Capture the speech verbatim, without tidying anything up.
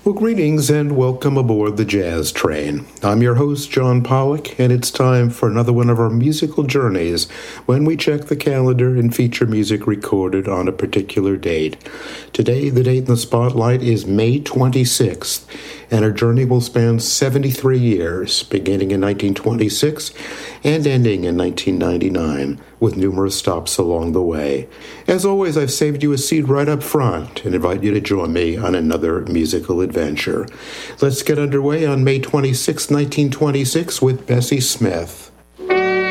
Well, greetings and welcome aboard the Jazz Train. I'm your host, John Pollock, and it's time for another one of our musical journeys when we check the calendar and feature music recorded on a particular date. Today, the date in the spotlight is May twenty-sixth, and our journey will span seventy-three years, beginning in nineteen twenty-six and ending in nineteen ninety-nine, with numerous stops along the way. As always, I've saved you a seat right up front and invite you to join me on another musical adventure. Let's get underway on May twenty-sixth, nineteen twenty-six with Bessie Smith.